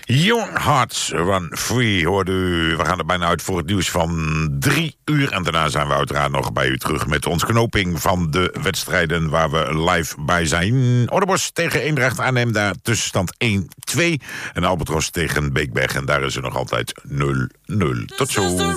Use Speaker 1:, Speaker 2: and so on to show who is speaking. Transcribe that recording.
Speaker 1: Young Hearts Run Free hoorde u. We gaan er bijna uit voor het nieuws van 3 uur. En daarna zijn we uiteraard nog bij u terug met ons knoping van de wedstrijden waar we live bij zijn. Ouderbos tegen Eendracht Arnhem, daar tussenstand 1-2. En Albatros tegen Beekberg en daar is er nog altijd 0-0. Tot zo.